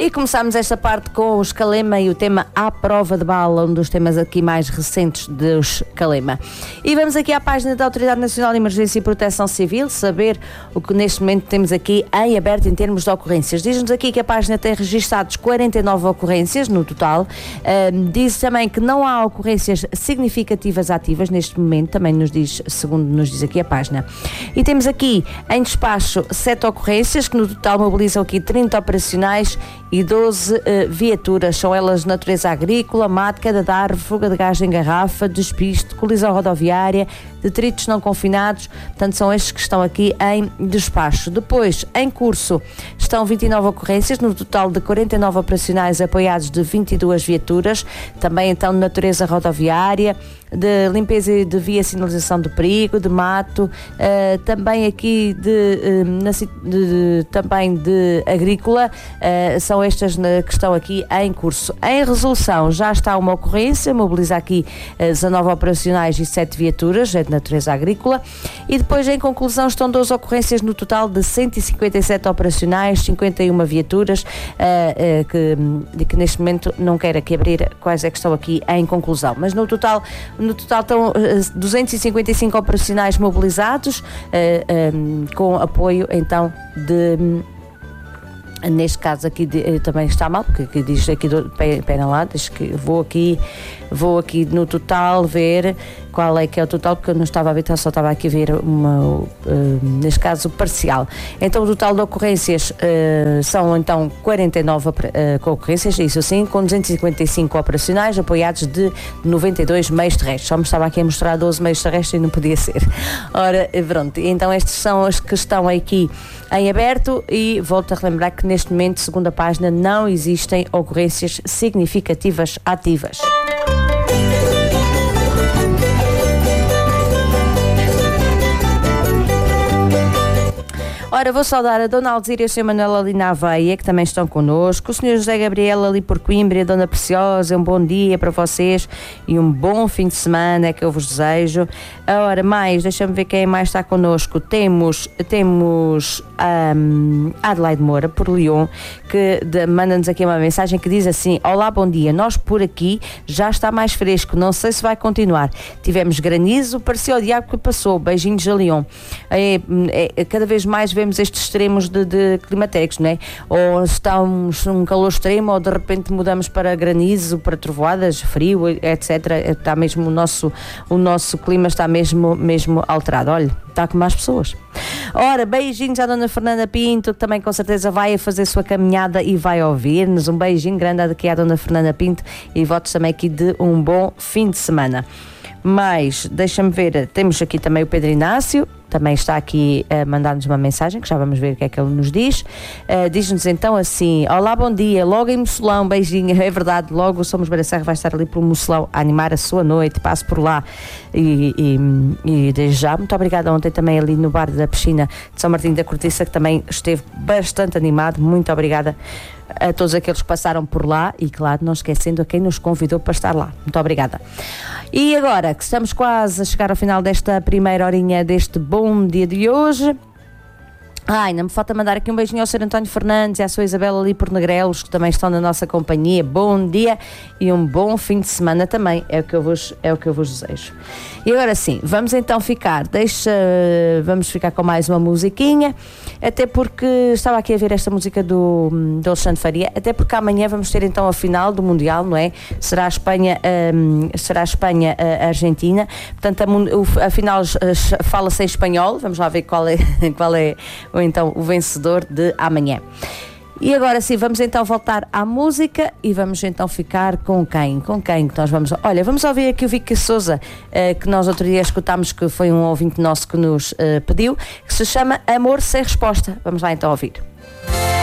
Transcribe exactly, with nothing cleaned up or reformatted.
E começámos esta parte com os Calema e o tema À Prova de Bala, um dos temas aqui mais recentes dos Calema. E vamos aqui à página da Autoridade Nacional de Emergência e Proteção Civil, saber o que neste momento temos aqui em aberto em termos de ocorrências. Diz-nos aqui que a página tem registados quarenta e nove ocorrências no total. Uh, diz também que não há ocorrências significativas ativas neste momento, também nos diz, segundo nos diz aqui a página. E temos aqui em despacho sete ocorrências, que no total mobilizam aqui trinta operacionais e doze uh, viaturas. São elas de natureza agrícola, mato, queda de árvore, fuga de gás em garrafa, despiste, colisão rodoviária, detritos não confinados. Portanto, são estes que estão aqui em despacho. Depois, em curso, estão vinte e nove ocorrências, no total de quarenta e nove operacionais apoiados de vinte e duas viaturas, também então de natureza rodoviária, de limpeza e de via sinalização de perigo, de mato, uh, também aqui de, uh, na, de, de, também de agrícola, uh, são estas na, que estão aqui em curso. Em resolução já está uma ocorrência, mobiliza aqui uh, dezanove operacionais e sete viaturas, é de natureza agrícola, e depois em conclusão estão doze ocorrências no total de cento e cinquenta e sete operacionais, cinquenta e uma viaturas, uh, uh, que, que neste momento não quero aqui abrir quais é que estão aqui em conclusão, mas no total No total estão uh, duzentos e cinquenta e cinco operacionais mobilizados, uh, um, com apoio então de... Neste caso aqui de, também está mal, porque aqui diz aqui, do, pera lá, diz que vou aqui, vou aqui no total ver qual é que é o total, porque eu não estava a ver, só estava aqui a ver uma, uh, neste caso parcial. Então o total de ocorrências uh, são então quarenta e nove uh, ocorrências, isso sim, com duzentos e cinquenta e cinco operacionais apoiados de noventa e dois meios terrestres. Só me estava aqui a mostrar doze meios terrestres e não podia ser. Ora, pronto, então estes são os que estão aqui em aberto e volto a relembrar que neste momento, segundo a página, não existem ocorrências significativas ativas. Ora, vou saudar a Dona Alzira e o senhor Manuel ali na Aveia, que também estão connosco, o senhor José Gabriel ali por Coimbra, a Dona Preciosa, um bom dia para vocês e um bom fim de semana é que eu vos desejo. Ora, mais, deixa-me ver quem mais está connosco. Temos, temos um, Adelaide Moura, por Lyon, que manda-nos aqui uma mensagem que diz assim: olá, bom dia, nós por aqui já está mais fresco, não sei se vai continuar. Tivemos granizo, parecia o diabo que passou, beijinhos a Lyon. É, é, cada vez mais vemos estes extremos de, de climatéricos, não é? Ou estamos num calor extremo, ou de repente mudamos para granizo, para trovoadas, frio, etcétera. Está mesmo o nosso, o nosso clima está mesmo, mesmo alterado. Olha, está com mais pessoas. Ora, beijinhos à Dona Fernanda Pinto, que também com certeza vai a fazer sua caminhada e vai ouvir-nos. Um beijinho grande aqui à Dona Fernanda Pinto e votos também aqui de um bom fim de semana. Mas, deixa-me ver, temos aqui também o Pedro Inácio, também está aqui a mandar-nos uma mensagem, que já vamos ver o que é que ele nos diz. Uh, diz-nos então assim: olá, bom dia, logo em Mocelão, beijinho, é verdade, logo o Somos Beira Serra vai estar ali pelo Mocelão a animar a sua noite, passo por lá e, e, e desde já, muito obrigada. Ontem também ali no bar da piscina de São Martinho da Cortiça, que também esteve bastante animado, muito obrigada a todos aqueles que passaram por lá e, claro, não esquecendo a quem nos convidou para estar lá. Muito obrigada. E agora que estamos quase a chegar ao final desta primeira horinha deste bom dia de hoje, ah, ainda me falta mandar aqui um beijinho ao senhor António Fernandes e à sua Isabela ali por Negrelos, que também estão na nossa companhia. Bom dia e um bom fim de semana também, é o que eu vos, é o que eu vos desejo. E agora sim, vamos então ficar, deixa, vamos ficar com mais uma musiquinha, até porque estava aqui a ver esta música do, do Alexandre Faria, até porque amanhã vamos ter então a final do Mundial, não é? Será a Espanha, um, será a Espanha a Argentina, portanto a, a final fala-se em espanhol, vamos lá ver qual é, qual é ou então o vencedor de amanhã. E agora sim, vamos então voltar à música e vamos então ficar com quem? Com quem que nós vamos... Olha, vamos ouvir aqui o Vicky Souza, uh, que nós outro dia escutámos, que foi um ouvinte nosso que nos uh, pediu, que se chama Amor Sem Resposta. Vamos lá então ouvir.